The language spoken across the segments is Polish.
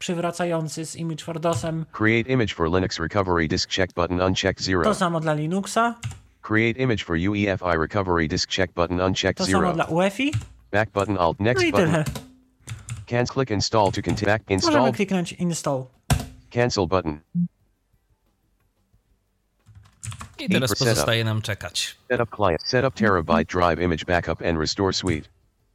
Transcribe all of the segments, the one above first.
przywracający z Image for DOSem. Create image for Linux recovery disk check button unchecked 0. To samo dla Linuxa. Create image for UEFI recovery disk check button unchecked To 0. samo dla UEFI. Back button alt No next i button. tyle. Click install to continue. Back Możemy install. kliknąć install. Cancel button. I teraz pozostaje nam czekać. Setup client. Setup terabyte drive image backup and restore suite.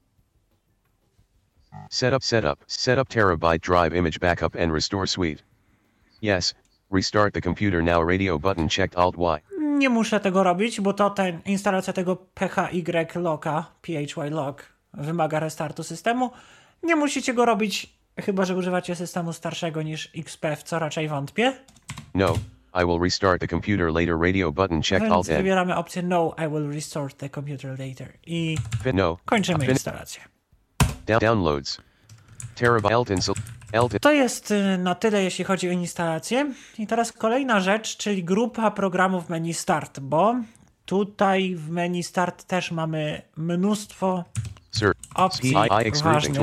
Setup terabyte drive image backup and restore suite. Yes. Restart the computer now. Radio button checked alt Y. Nie muszę tego robić, bo to instalacja tego PHY locka, PHY lock, wymaga restartu systemu. Nie musicie go robić, chyba że używacie systemu starszego niż XPF, co raczej wątpię. No. I will restart the computer later. Radio button checked Więc alt N. wybieramy opcję No, I will restart the computer later. I No. kończymy instalację. Downloads. Terabyte alt To jest na tyle, jeśli chodzi o instalację. I teraz kolejna rzecz, czyli grupa programów w menu Start, bo tutaj w menu Start też mamy mnóstwo opcji ważnych.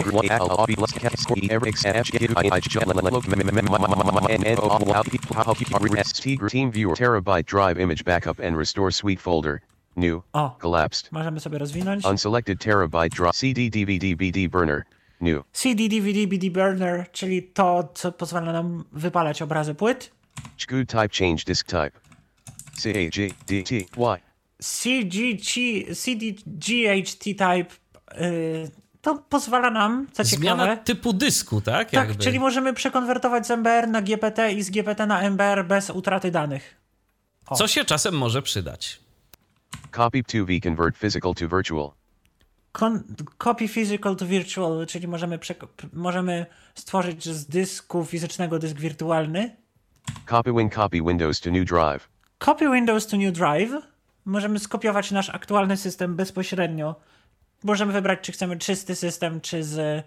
Team viewer terabyte drive image backup and restore suite folder. New. Collapsed. Możemy sobie rozwinąć. Unselected terabyte drive CD DVD BD burner. New. CD DVD BD burner, czyli to, co pozwala nam wypalać obrazy płyt. Good type change disk type. CAGDTY. CDGHT type to pozwala nam, co Zmiana ciekawe, typu dysku, tak? Tak, czyli możemy przekonwertować z MBR na GPT i z GPT na MBR bez utraty danych. Co się czasem może przydać. Copy to V convert physical to virtual. Copy physical to virtual, czyli możemy stworzyć z dysku fizycznego dysk wirtualny. Copy Windows to new drive. Copy Windows to new drive. Możemy skopiować nasz aktualny system bezpośrednio. Możemy wybrać, czy chcemy czysty system, czy z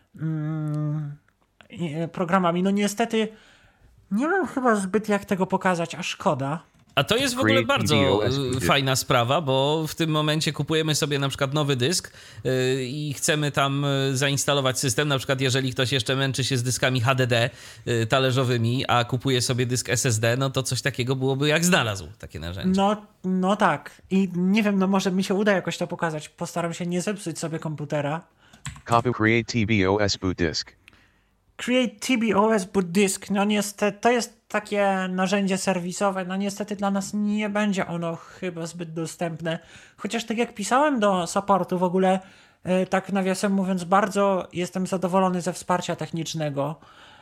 programami. No niestety nie mam chyba zbyt jak tego pokazać, a szkoda. A to jest w ogóle bardzo fajna sprawa, bo w tym momencie kupujemy sobie na przykład nowy dysk i chcemy tam zainstalować system, na przykład jeżeli ktoś jeszcze męczy się z dyskami HDD talerzowymi, a kupuje sobie dysk SSD, no to coś takiego byłoby jak znalazł takie narzędzie. No tak. I nie wiem, no może mi się uda jakoś to pokazać. Postaram się nie zepsuć sobie komputera. Copy create TBOS boot disk. Create TBOS boot disk. No niestety, to jest takie narzędzie serwisowe. No niestety dla nas nie będzie ono chyba zbyt dostępne. Chociaż tak jak pisałem do supportu w ogóle, tak nawiasem mówiąc, bardzo jestem zadowolony ze wsparcia technicznego,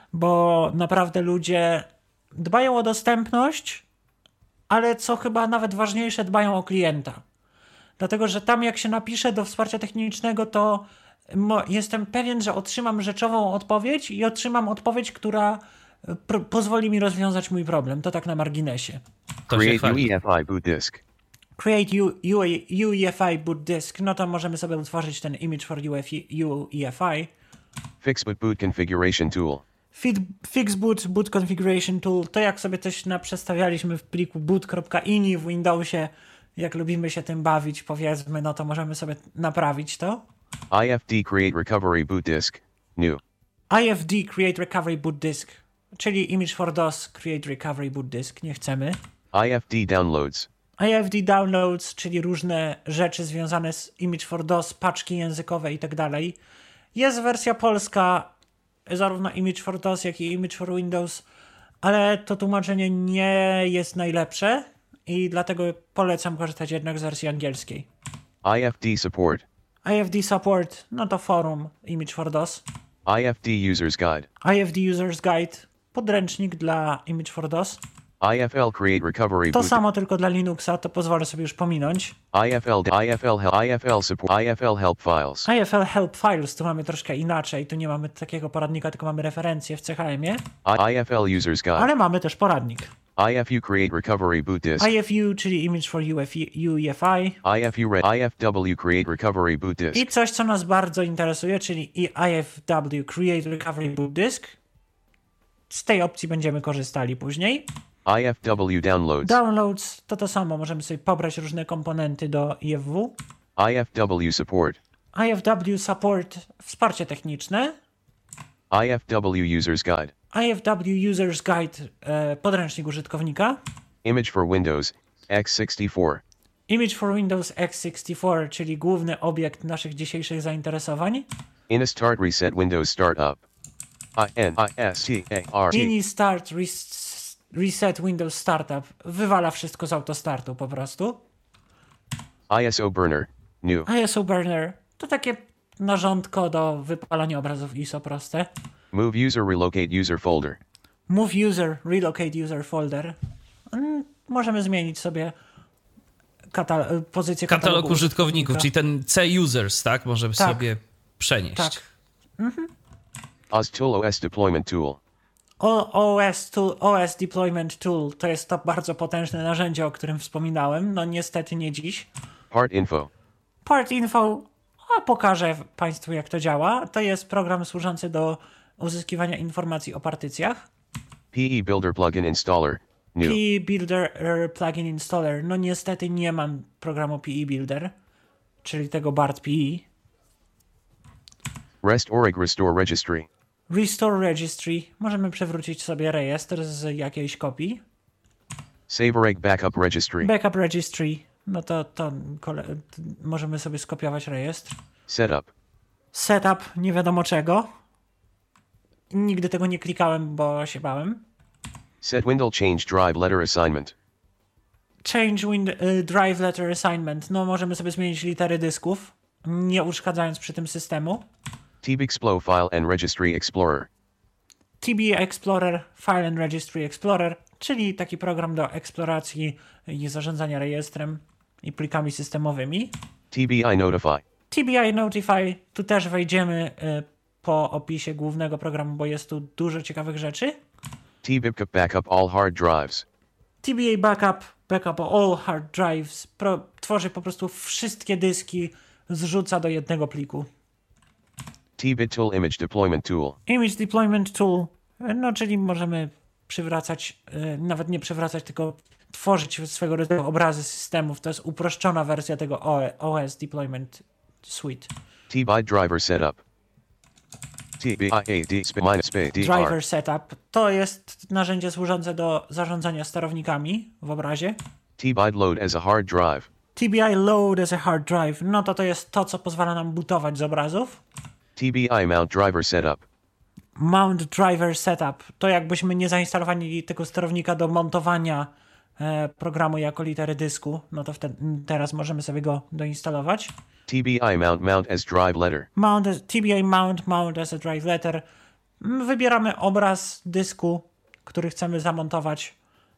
bo naprawdę ludzie dbają o dostępność, ale co chyba nawet ważniejsze, dbają o klienta. Dlatego, że tam jak się napisze do wsparcia technicznego, to jestem pewien, że otrzymam rzeczową odpowiedź i otrzymam odpowiedź, która pozwoli mi rozwiązać mój problem. To tak na marginesie. Create UEFI boot disk. Create UEFI boot disk. No to możemy sobie utworzyć ten image for UEFI. Fix boot configuration tool. Fix boot configuration tool. To jak sobie coś przestawialiśmy w pliku boot.ini w Windowsie, jak lubimy się tym bawić, powiedzmy, no to możemy sobie naprawić to. IFD create recovery boot disk. New. IFD create recovery boot disk. Czyli image for DOS create recovery boot disk. Nie chcemy. IFD downloads. IFD downloads, czyli różne rzeczy związane z image for DOS, paczki językowe i tak dalej. Jest wersja polska, zarówno image for DOS, jak i image for Windows, ale to tłumaczenie nie jest najlepsze i dlatego polecam korzystać jednak z wersji angielskiej. IFD support. IFD support, no to forum image for DOS. IFD users guide. IFD users guide, podręcznik dla image for DOS. IFL create recovery To boot. samo tylko dla Linuxa, to pozwolę sobie już pominąć. IFL support. IFL help files. IFL help files, tu mamy troszkę inaczej, tu nie mamy takiego poradnika, tylko mamy referencje w CHM-ie. IFL users guide. Ale mamy też poradnik. IFU create recovery boot disk. IFU, czyli image for UEFI. IFW create recovery boot disk. I coś, co nas bardzo interesuje, czyli IFW create recovery boot disk. Z tej opcji będziemy korzystali później. IFW downloads. Downloads to samo, możemy sobie pobrać różne komponenty do IFW. IFW support. IFW support, wsparcie techniczne. IFW User's Guide. IFW User's Guide, podręcznik użytkownika. Image for Windows, x64. Image for Windows x64, czyli główny obiekt naszych dzisiejszych zainteresowań. Ini-Start Reset Windows Startup. INISTART. Ini-Start Reset Windows Startup. Wywala wszystko z autostartu po prostu. ISO Burner, new. ISO Burner to takie narządko do wypalania obrazów ISO proste. Move User Relocate User Folder. Move User Relocate User Folder. Możemy zmienić sobie pozycję Katalog użytkowników, czyli ten C-Users, tak? Możemy sobie przenieść. Tak. OS Tool OS Deployment Tool. OS Deployment Tool to jest to bardzo potężne narzędzie, o którym wspominałem. No niestety nie dziś. Part Info. Part Info, pokażę Państwu jak to działa. To jest program służący do uzyskiwania informacji o partycjach. PE Builder Plugin Installer, new. PE Builder Plugin Installer. No niestety nie mam programu PE Builder, czyli tego BART PE. REST Org Restore Registry. Restore Registry. Możemy przywrócić sobie rejestr z jakiejś kopii. Save Org Backup Registry. Backup Registry. No to możemy sobie skopiować rejestr. Setup. Setup nie wiadomo czego. Nigdy tego nie klikałem, bo się bałem. Set Window Change Drive Letter Assignment. Change Drive Letter Assignment. No możemy sobie zmienić litery dysków, nie uszkadzając przy tym systemu. TBExplo File and Registry Explorer. TB Explorer, File and Registry Explorer, czyli taki program do eksploracji i zarządzania rejestrem i plikami systemowymi. TBI Notify. TBI Notify, tu też wejdziemy po opisie głównego programu, bo jest tu dużo ciekawych rzeczy. TBIPCAP Backup All Hard Drives. TBA Backup All Hard Drives, tworzy po prostu wszystkie dyski, zrzuca do jednego pliku. TBIT Tool Image Deployment Tool. Image Deployment Tool, no czyli możemy przywracać, nawet nie przywracać, tylko tworzyć swego rodzaju obrazy systemów. To jest uproszczona wersja tego OS Deployment Suite. TBIT Driver Setup. Driver Setup to jest narzędzie służące do zarządzania sterownikami w obrazie. TBIT Load as a Hard Drive. TBI Load as a Hard Drive, no to jest to, co pozwala nam bootować z obrazów. TBI Mount Driver Setup. Mount Driver Setup to jakbyśmy nie zainstalowali tego sterownika do montowania programu jako litery dysku, no to teraz możemy sobie go doinstalować. TBI Mount as Drive Letter. TBI Mount as a Drive Letter. Wybieramy obraz dysku, który chcemy zamontować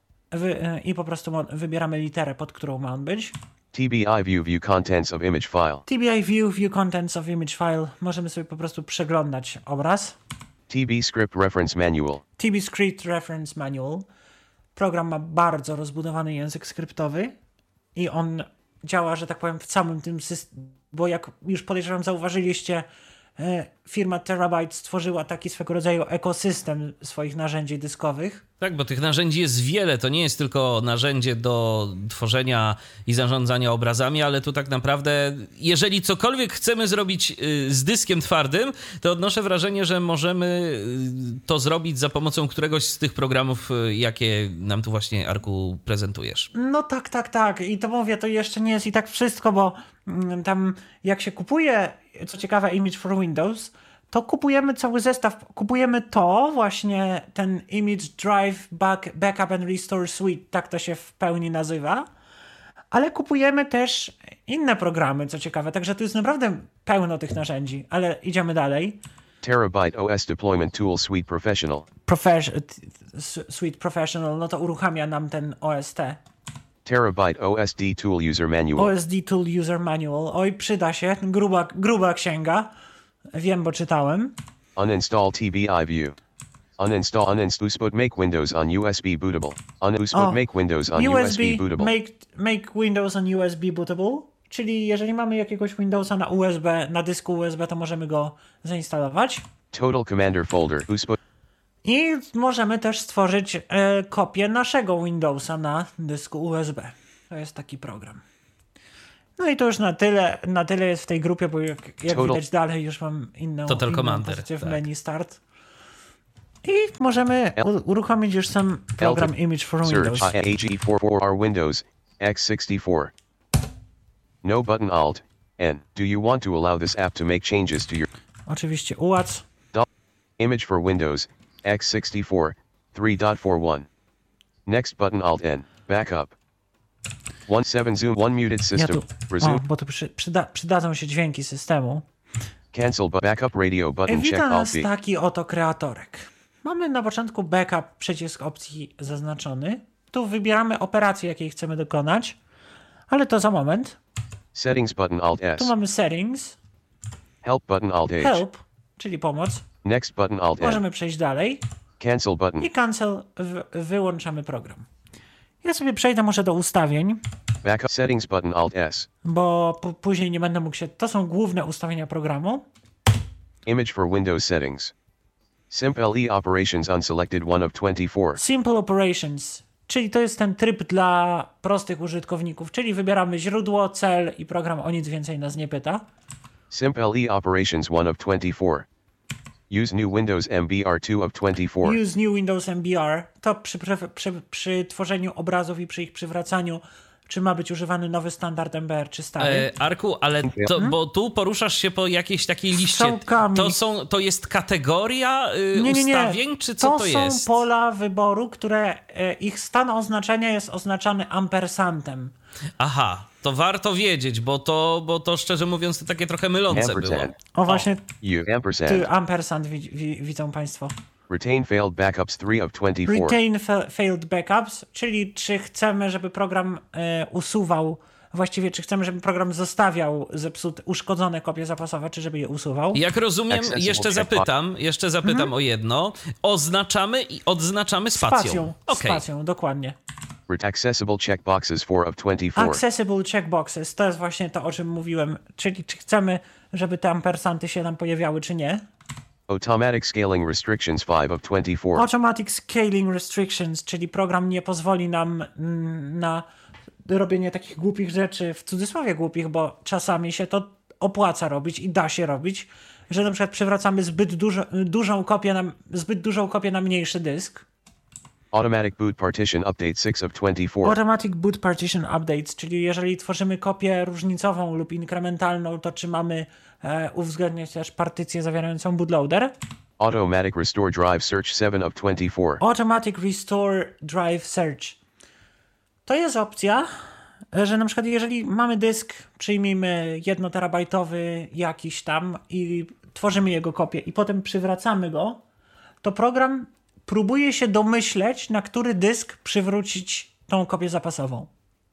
i po prostu wybieramy literę, pod którą ma on być. TBI View Contents of Image File. TBI View Contents of Image File. Możemy sobie po prostu przeglądać obraz. TB Script Reference Manual. TB Script Reference Manual. Program ma bardzo rozbudowany język skryptowy i on działa, że tak powiem, w całym tym systemie, bo jak już podejrzewam zauważyliście, firma Terabyte stworzyła taki swego rodzaju ekosystem swoich narzędzi dyskowych. Tak, bo tych narzędzi jest wiele. To nie jest tylko narzędzie do tworzenia i zarządzania obrazami, ale tu tak naprawdę, jeżeli cokolwiek chcemy zrobić z dyskiem twardym, to odnoszę wrażenie, że możemy to zrobić za pomocą któregoś z tych programów, jakie nam tu właśnie, Arku, prezentujesz. No tak. I to mówię, to jeszcze nie jest i tak wszystko, bo tam jak się kupuje, co ciekawe, Image for Windows, to kupujemy cały zestaw, kupujemy to właśnie, ten Image Drive Backup and Restore Suite, tak to się w pełni nazywa, ale kupujemy też inne programy, co ciekawe, także tu jest naprawdę pełno tych narzędzi, ale idziemy dalej. Terabyte OS Deployment Tool Suite Professional. Suite Professional, no to uruchamia nam ten OST. Terabyte OSD Tool User Manual. OSD Tool User Manual, oj przyda się, gruba księga. Wiem, bo czytałem. Uninstall TBI View. Uninstall usput make Windows on USB bootable. Usput make Windows on USB bootable. Make Windows on USB bootable. Czyli jeżeli mamy jakiegoś Windowsa na USB, na dysku USB, to możemy go zainstalować. Total Commander Folder. Usput. I możemy też stworzyć kopię naszego Windowsa na dysku USB. To jest taki program. No i to już na tyle jest w tej grupie, bo jak widać dalej już mam inną Commander, pozycję w tak. menu Start. I możemy uruchomić już sam program Image for Windows. Search AG44R Windows X64. No button Alt N. Do you want to allow this app to make changes to your Oczywiście ułac. Image for Windows X64 3.41. Next button Alt N. Backup. 17 zoom 1 muted system. Resume. Bo tu przydadzą się dźwięki systemu. Cancel backup radio button check Wita Alt nas B. taki oto kreatorek. Mamy na początku backup, przycisk opcji zaznaczony. Tu wybieramy operację, jakiej chcemy dokonać, ale to za moment. Settings button Alt S. Tu mamy settings, Help button Alt H. help, czyli pomoc. Next button Alt N. Możemy przejść dalej Cancel button. i cancel, wyłączamy program. Ja sobie przejdę może do ustawień, Backup settings button Alt S. bo później nie będę mógł się... To są główne ustawienia programu. Image for Windows settings. Simple operations unselected 1 of 24. Simple Operations, czyli to jest ten tryb dla prostych użytkowników, czyli wybieramy źródło, cel i program o nic więcej nas nie pyta. Simple operations 1 of 24. Use new Windows MBR 2 of 24. Use New Windows MBR, to przy tworzeniu obrazów i przy ich przywracaniu, czy ma być używany nowy standard MBR, czy stary. Arku, ale to, bo tu poruszasz się po jakiejś takiej liście. Strzałkami. To jest kategoria Nie. ustawień, czy co to jest? To są pola wyboru, które ich stan oznaczenia jest oznaczany ampersantem. Aha, to warto wiedzieć, bo to szczerze mówiąc to takie trochę mylące było. O właśnie, Ampersand. ampersand widzą Państwo. Retain failed backups 3 of 24. Retain failed backups, czyli czy chcemy, żeby program usuwał, właściwie czy chcemy, żeby program zostawiał uszkodzone kopie zapasowe, czy żeby je usuwał. Jak rozumiem, jeszcze zapytam o jedno. Oznaczamy i odznaczamy spacją. Spacją, dokładnie. Accessible checkboxes 4 of 24. Accessible checkboxes, to jest właśnie to, o czym mówiłem, czyli czy chcemy, żeby te ampersanty się nam pojawiały, czy nie. Automatic scaling restrictions 5 of 24. Automatic scaling restrictions, czyli program nie pozwoli nam na robienie takich głupich rzeczy, w cudzysłowie głupich, bo czasami się to opłaca robić i da się robić, że na przykład przywracamy zbyt dużą kopię na mniejszy dysk. Automatic boot partition update 6 of 24. Automatic boot partition updates, czyli jeżeli tworzymy kopię różnicową lub inkrementalną, to czy mamy uwzględniać też partycję zawierającą bootloader. Automatic restore drive search 7 of 24. Automatic restore drive search. To jest opcja, że na przykład jeżeli mamy dysk, przyjmijmy 1 terabajtowy jakiś tam i tworzymy jego kopię i potem przywracamy go, to program próbuje się domyśleć, na który dysk przywrócić tą kopię zapasową.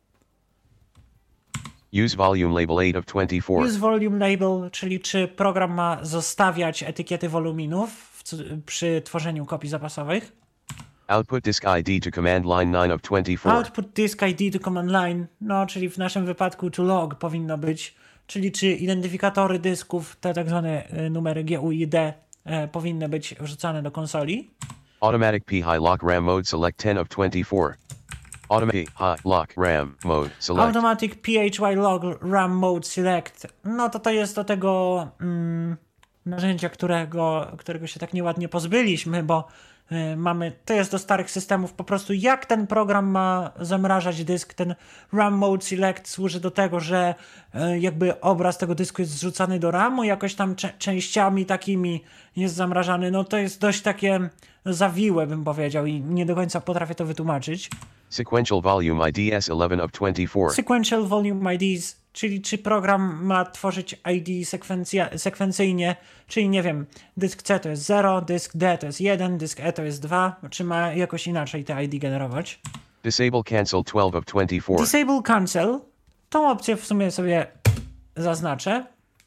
Use volume label 8 of 24. Use volume label, czyli czy program ma zostawiać etykiety woluminów przy tworzeniu kopii zapasowych. Output disk ID to command line 9 of 24. Output disk ID to command line, no czyli w naszym wypadku to log powinno być, czyli czy identyfikatory dysków, te tak zwane numery GUID powinny być wrzucane do konsoli. Automatic P-High Lock RAM Mode Select 10 of 24. Automatic High Lock RAM Mode Select. Automatic PHY Lock RAM Mode Select. No to jest do tego narzędzia, którego się tak nieładnie pozbyliśmy, bo to jest do starych systemów po prostu jak ten program ma zamrażać dysk. Ten RAM Mode Select służy do tego, że jakby obraz tego dysku jest zrzucany do RAMu, jakoś tam częściami takimi jest zamrażany. No to jest dość takie zawiłe, bym powiedział, i nie do końca potrafię to wytłumaczyć. Sequential Volume IDs 11 of 24. Sequential Volume IDs, czyli czy program ma tworzyć ID sekwencyjnie, czyli nie wiem, dysk C to jest 0, dysk D to jest 1, dysk E to jest 2, czy ma jakoś inaczej te ID generować. Disable Cancel 12 of 24. Disable Cancel, tą opcję w sumie sobie zaznaczę.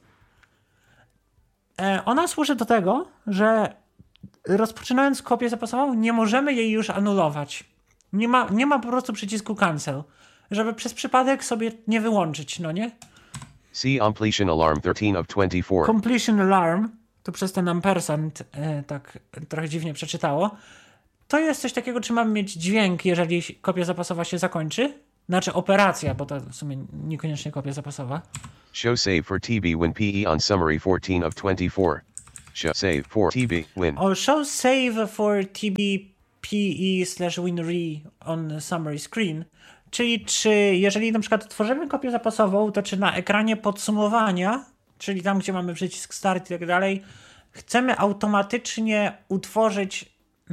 Ona służy do tego, że rozpoczynając kopię zapasową nie możemy jej już anulować. Nie ma po prostu przycisku cancel, żeby przez przypadek sobie nie wyłączyć, no nie? See Completion Alarm 13 of 24. Completion Alarm, to przez ten ampersand tak trochę dziwnie przeczytało. To jest coś takiego, czy mamy mieć dźwięk, jeżeli kopia zapasowa się zakończy? Znaczy operacja, bo to w sumie niekoniecznie kopia zapasowa. Show save for TB when PE on summary 14 of 24. Show save for TB win. Or show save for tbpe/winre on summary screen. Czyli czy jeżeli na przykład tworzymy kopię zapasową, to czy na ekranie podsumowania, czyli tam, gdzie mamy przycisk start i tak dalej, chcemy automatycznie utworzyć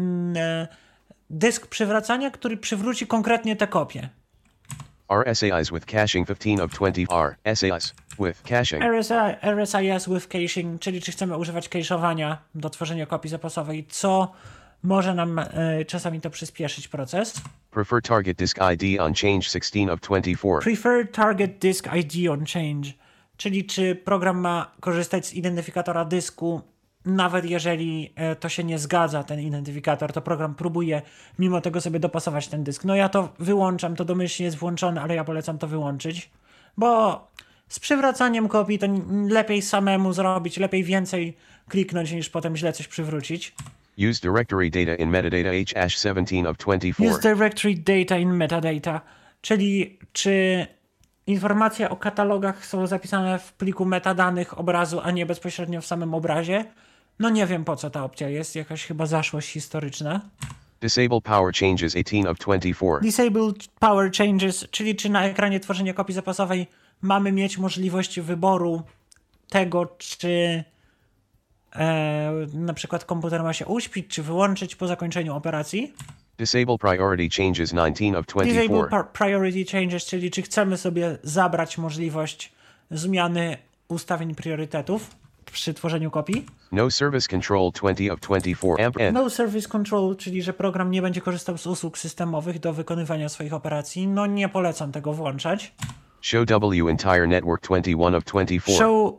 dysk przywracania, który przywróci konkretnie tę kopię. RSAIs with caching 15 of 20. RSAIs with caching. RSIS with caching, czyli czy chcemy używać cache'owania do tworzenia kopii zapasowej, co może nam czasami to przyspieszyć proces. Prefer target disk ID on change 16 of 24. Prefer target disk ID on change, czyli czy program ma korzystać z identyfikatora dysku, nawet jeżeli to się nie zgadza, ten identyfikator, to program próbuje mimo tego sobie dopasować ten dysk. No ja to wyłączam, to domyślnie jest włączone, ale ja polecam to wyłączyć, bo z przywracaniem kopii to lepiej samemu zrobić, lepiej więcej kliknąć niż potem źle coś przywrócić. Use directory data in metadata H17 of 24. Use directory data in metadata, czyli czy informacje o katalogach są zapisane w pliku metadanych obrazu, a nie bezpośrednio w samym obrazie. No nie wiem, po co ta opcja jest, jakaś chyba zaszłość historyczna. Disable power changes 18 of 24. Disable power changes, czyli czy na ekranie tworzenia kopii zapasowej mamy mieć możliwość wyboru tego, czy na przykład komputer ma się uśpić, czy wyłączyć po zakończeniu operacji. Disable priority changes 19 of 24. Disable priority changes, czyli czy chcemy sobie zabrać możliwość zmiany ustawień priorytetów przy tworzeniu kopii. No service control 20 of 24. AMP No service control, czyli że program nie będzie korzystał z usług systemowych do wykonywania swoich operacji. No nie polecam tego włączać. Show W entire network 21 of 24. Show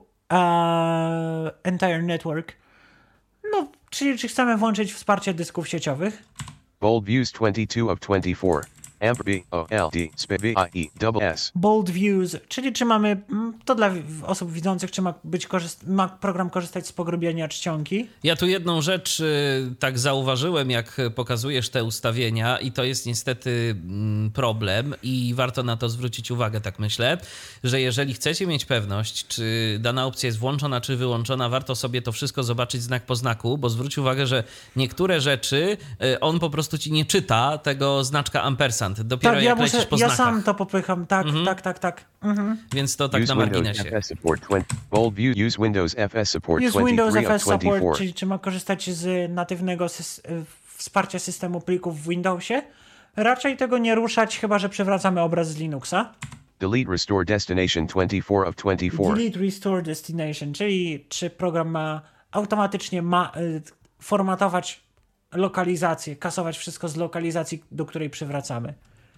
entire network. No, czyli czy chcemy włączyć wsparcie dysków sieciowych. Bold views 22 of 24. AMP B O L D SPI V I E double S. Bold views, czyli czy mamy, to dla osób widzących, czy ma program korzystać z pogrubienia czcionki. Ja tu jedną rzecz tak zauważyłem, jak pokazujesz te ustawienia i to jest niestety problem i warto na to zwrócić uwagę, tak myślę, że jeżeli chcecie mieć pewność, czy dana opcja jest włączona, czy wyłączona, warto sobie to wszystko zobaczyć znak po znaku, bo zwróć uwagę, że niektóre rzeczy on po prostu ci nie czyta tego znaczka ampersand. Dopiero tak, jak lecisz po znakach. Ja sam to popycham, tak. Mhm. Więc to tak Use na Windows marginesie. FS support 20. Bold view use Windows FS support Use 23 Windows of FS 24. support, czyli czy ma korzystać z natywnego wsparcia systemu plików w Windowsie. Raczej tego nie ruszać, chyba że przywracamy obraz z Linuxa. Delete restore destination 24 of 24. Delete restore destination, czyli czy program ma automatycznie formatować lokalizację, kasować wszystko z lokalizacji, do której przywracamy.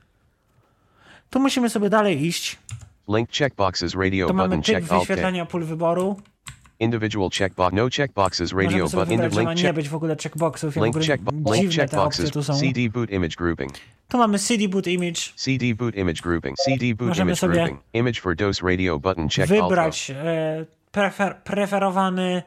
Tu musimy sobie dalej iść. Link checkboxes radio To mamy button typ check alt wyświetlania pól wyboru. Individual checkbox no checkboxes radio Możemy sobie button wybrać, że ma link nie check być w ogóle checkboxów. Ja w link ogóle link dziwne te opcje checkboxes tu są. CD boot image grouping. Tu mamy CD boot image. CD boot image grouping. CD boot Możemy image sobie grouping. Image for DOS radio button check alt. Wybrać preferowany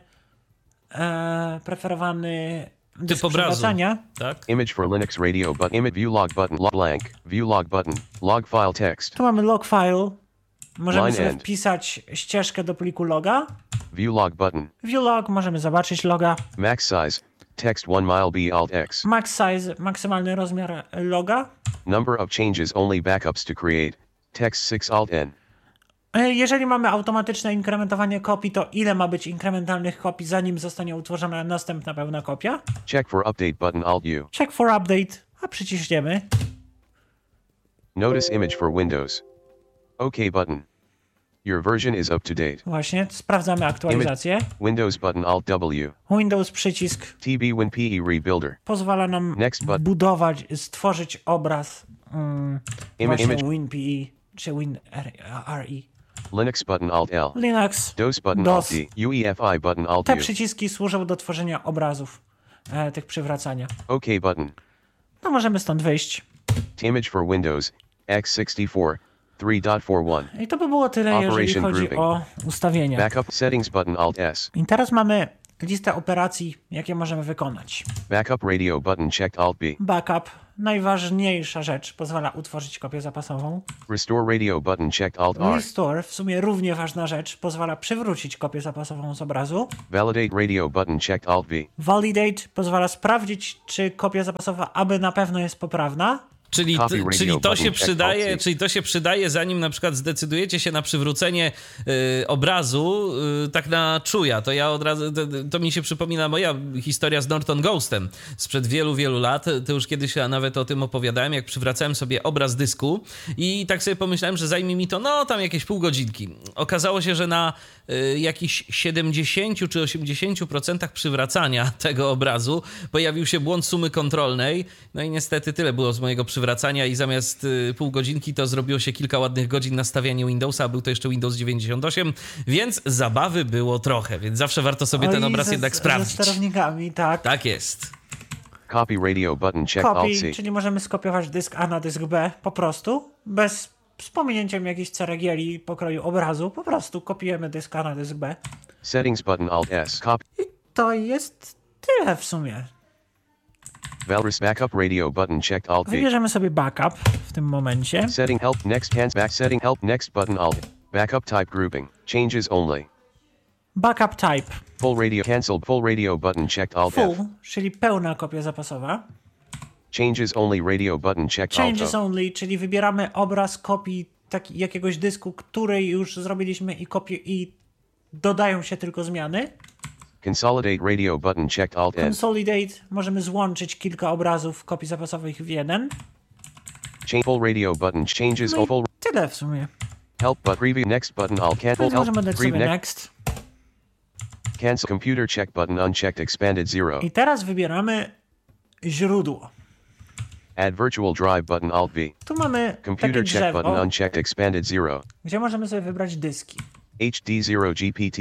dysk Typ obrazu, przywracania. tak? Image for Linux radio but image view log button log blank view log button log file text Tu mamy log file. Możemy Line sobie end. wpisać ścieżkę do pliku loga. view log button View log, możemy zobaczyć loga. max size text 1 mile b alt x Max size, maksymalny rozmiar loga. number of changes only backups to create text 6 alt n. Jeżeli mamy automatyczne inkrementowanie kopii, to ile ma być inkrementalnych kopii, zanim zostanie utworzona następna pełna kopia? Check for update button alt u. Check for update, a przyciśniemy. Notice image for Windows. OK button. Your version is up to date. Właśnie, sprawdzamy aktualizację. Windows button alt W. Windows przycisk TB WinPE Rebuilder. pozwala nam Next button. budować, stworzyć obraz właśnie image. WinPE czy WinRE. Linux button alt L. Linux, DOS button DOS. alt D. UEFI button alt Te U. przyciski służą do tworzenia obrazów, tych przywracania. OK button. No możemy stąd wyjść. Image for Windows x64 3.41. I to by było tyle, jeżeli Operation chodzi grouping. o ustawienia. Backup settings button alt S. I teraz mamy listę operacji, jakie możemy wykonać. Backup radio button checked Alt B. Backup, najważniejsza rzecz, pozwala utworzyć kopię zapasową. Restore radio button checked Alt R. Restore, w sumie równie ważna rzecz, pozwala przywrócić kopię zapasową z obrazu. Validate radio button checked Alt V. Validate pozwala sprawdzić, czy kopia zapasowa aby na pewno jest poprawna. Czyli to się przydaje, zanim na przykład zdecydujecie się na przywrócenie obrazu tak na czuja. To ja od razu, to mi się przypomina moja historia z Norton Ghostem sprzed wielu, wielu lat. To już kiedyś ja nawet o tym opowiadałem, jak przywracałem sobie obraz dysku i tak sobie pomyślałem, że zajmie mi to tam jakieś pół godzinki. Okazało się, że na jakichś 70 czy 80% przywracania tego obrazu pojawił się błąd sumy kontrolnej. No i niestety tyle było z mojego przywracania i zamiast pół godzinki to zrobiło się kilka ładnych godzin nastawiania Windowsa, a był to jeszcze Windows 98, więc zabawy było trochę, więc zawsze warto sobie ten obraz jednak sprawdzić. Ze sterownikami, tak. Tak jest. Copy radio button checked Alt C. Czyli możemy skopiować dysk A na dysk B po prostu, z pominięciem jakichś ceregieli pokroju obrazu, po prostu kopiujemy dysk A na dysk B. Settings button Alt S. Copy. I to jest tyle w sumie. Valrus backup radio button checked Alt V. Wybierzemy sobie backup w tym momencie. Setting help next hands back setting help next button Alt. Backup type grouping. Changes only. Backup type. Full radio cancelled full radio button checked Alt F. Full, czyli pełna kopia zapasowa. Changes only radio button checked Alt Changes O. only, czyli wybieramy obraz kopii jakiegoś dysku, który już zrobiliśmy i dodają się tylko zmiany. Consolidate radio button checked Alt N. Consolidate, możemy złączyć kilka obrazów kopii zapasowych w jeden. Change full radio button changes No i full tyle w sumie. help but preview next button Alt cancel Więc możemy help dać sobie preview next. cancel computer check button unchecked expanded 0. I teraz wybieramy źródło. Add virtual drive button Alt V. Tu mamy takie Computer check button drzewo, unchecked expanded 0. gdzie możemy sobie wybrać dyski. HD0 GPT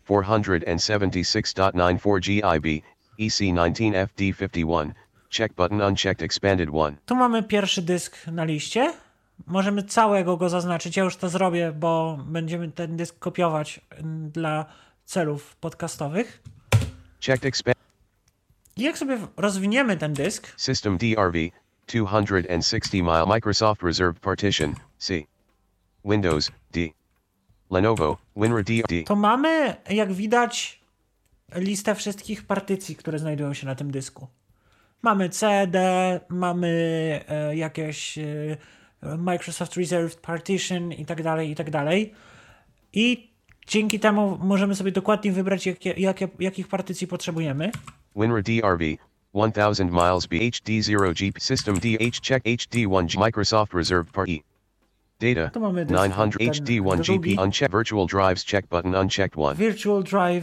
476.94 GB EC19FD51. Check button unchecked expanded 1. Tu mamy pierwszy dysk na liście. Możemy całego go zaznaczyć. Ja już to zrobię, bo będziemy ten dysk kopiować dla celów podcastowych. Checked expand I jak sobie rozwiniemy ten dysk, system DRV 260 mile Microsoft reserved partition C. Windows D. Lenovo WinRAR D. to mamy, jak widać, listę wszystkich partycji, które znajdują się na tym dysku. Mamy CD, mamy jakieś Microsoft Reserved Partition i tak dalej, i tak dalej. I dzięki temu możemy sobie dokładnie wybrać, jakich partycji potrzebujemy. WinRAR DRV 1000 miles BHD0 GP system DH check HD1 Microsoft reserved party. Data Tu mamy dysk 900 HD1 drugi. GP unchecked virtual drives check button unchecked 1. Virtual Drive